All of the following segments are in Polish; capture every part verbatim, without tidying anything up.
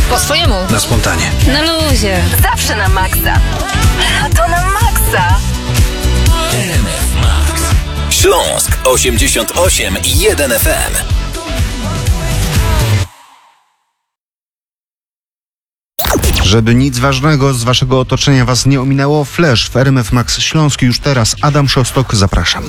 Po swojemu. Na spontanie. Na luzie. Zawsze na maksa. To na maksa. R M F Max. Śląsk osiemdziesiąt osiem i jeden F M. Żeby nic ważnego z waszego otoczenia was nie ominęło, Flash w R M F Max Śląsk już teraz. Adam Szostok, zapraszam.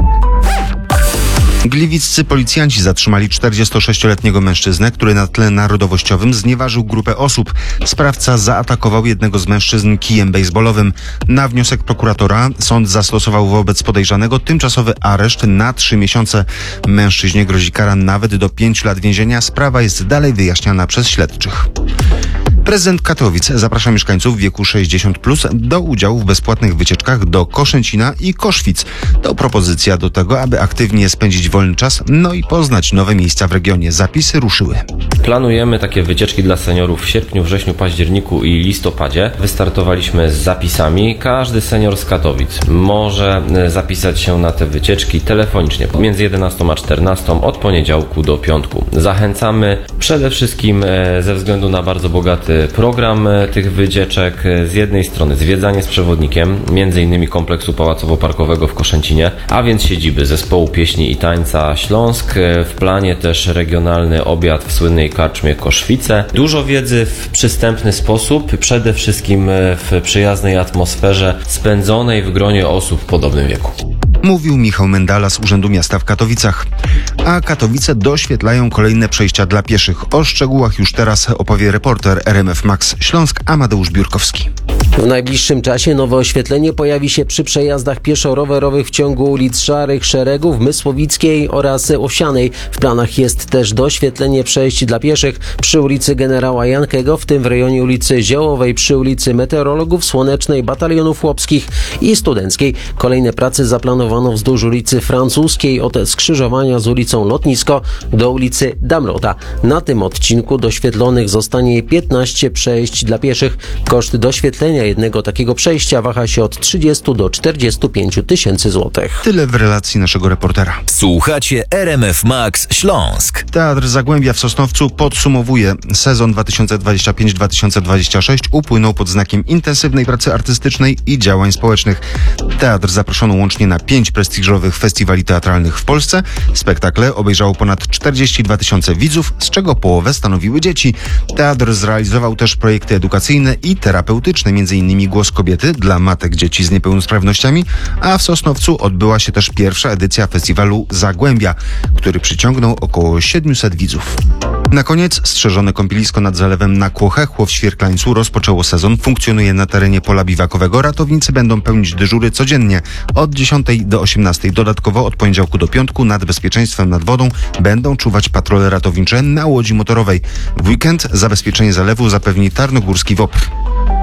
Gliwiccy policjanci zatrzymali czterdziestosześcioletniego mężczyznę, który na tle narodowościowym znieważył grupę osób. Sprawca zaatakował jednego z mężczyzn kijem bejsbolowym. Na wniosek prokuratora sąd zastosował wobec podejrzanego tymczasowy areszt na trzy miesiące. Mężczyźnie grozi kara nawet do pięciu lat więzienia. Sprawa jest dalej wyjaśniana przez śledczych. Prezydent Katowic zaprasza mieszkańców w wieku sześćdziesiąt plus do udziału w bezpłatnych wycieczkach do Koszęcina i Koszwic. To propozycja do tego, aby aktywnie spędzić wolny czas, no i poznać nowe miejsca w regionie. Zapisy ruszyły. Planujemy takie wycieczki dla seniorów w sierpniu, wrześniu, październiku i listopadzie. Wystartowaliśmy z zapisami. Każdy senior z Katowic może zapisać się na te wycieczki telefonicznie między jedenastą a czternastą od poniedziałku do piątku. Zachęcamy przede wszystkim ze względu na bardzo bogaty program tych wycieczek. Z jednej strony zwiedzanie z przewodnikiem, między innymi kompleksu pałacowo-parkowego w Koszęcinie, a więc siedziby zespołu pieśni i tańca Śląsk. W planie też regionalny obiad w słynnej karczmie Koszwice. Dużo wiedzy w przystępny sposób, przede wszystkim w przyjaznej atmosferze spędzonej w gronie osób w podobnym wieku. Mówił Michał Mendala z Urzędu Miasta w Katowicach. A Katowice doświetlają kolejne przejścia dla pieszych. O szczegółach już teraz opowie reporter R M F Max Śląsk Amadeusz Biurkowski. W najbliższym czasie nowe oświetlenie pojawi się przy przejazdach pieszo-rowerowych w ciągu ulic Szarych Szeregów, Mysłowickiej oraz Owsianej. W planach jest też doświetlenie przejść dla pieszych przy ulicy Generała Jankego, w tym w rejonie ulicy Ziołowej, przy ulicy Meteorologów, Słonecznej, Batalionów Chłopskich i Studenckiej. Kolejne prace zaplanowano wzdłuż ulicy Francuskiej od skrzyżowania z ulicą Lotnisko do ulicy Damrota. Na tym odcinku doświetlonych zostanie piętnaście przejść dla pieszych. Koszt doświetlenia jednego takiego przejścia waha się od trzydziestu do czterdziestu pięciu tysięcy złotych. Tyle w relacji naszego reportera. Słuchacie R M F Max Śląsk. Teatr Zagłębia w Sosnowcu podsumowuje sezon dwa tysiące dwudziesty piąty dwa tysiące dwudziesty szósty. Upłynął pod znakiem intensywnej pracy artystycznej i działań społecznych. Teatr zaproszono łącznie na pięć prestiżowych festiwali teatralnych w Polsce. Spektakle obejrzało ponad czterdzieści dwa tysiące widzów, z czego połowę stanowiły dzieci. Teatr zrealizował też projekty edukacyjne i terapeutyczne, między innymi Głos Kobiety dla matek dzieci z niepełnosprawnościami, a w Sosnowcu odbyła się też pierwsza edycja festiwalu Zagłębia, który przyciągnął około siedmiuset widzów. Na koniec strzeżone kąpielisko nad zalewem na Kłochechło w Świerklańcu rozpoczęło sezon. Funkcjonuje na terenie pola biwakowego. Ratownicy będą pełnić dyżury codziennie od dziesiątej do osiemnastej. Dodatkowo od poniedziałku do piątku nad bezpieczeństwem nad wodą będą czuwać patrole ratownicze na łodzi motorowej. W weekend zabezpieczenie zalewu zapewni Tarnogórski W O P R.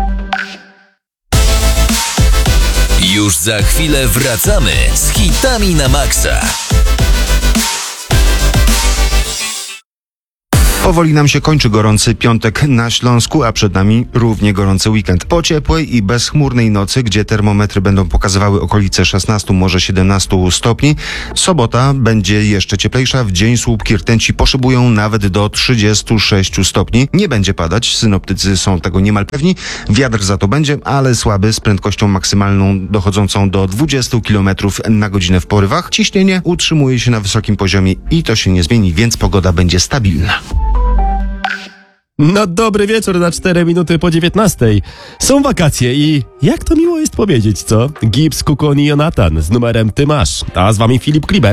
Już za chwilę wracamy z hitami na maksa. Powoli nam się kończy gorący piątek na Śląsku, a przed nami równie gorący weekend. Po ciepłej i bezchmurnej nocy, gdzie termometry będą pokazywały okolice szesnastu, może siedemnastu stopni, sobota będzie jeszcze cieplejsza. W dzień słupki rtęci poszybują nawet do trzydziestu sześciu stopni. Nie będzie padać, synoptycy są tego niemal pewni. Wiatr za to będzie, ale słaby, z prędkością maksymalną dochodzącą do dwudziestu kilometrów na godzinę w porywach. Ciśnienie utrzymuje się na wysokim poziomie i to się nie zmieni, więc pogoda będzie stabilna. No dobry wieczór na cztery minuty po dziewiętnastej. Są wakacje i jak to miło jest powiedzieć, co? Gibbs, Kukon i Jonatan z numerem Ty masz. A z wami Filip Kliber.